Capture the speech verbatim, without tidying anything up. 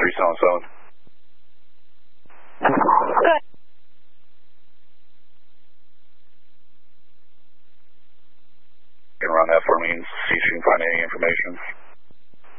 three seven seven. Good. You can run that for me and see if you can find any information.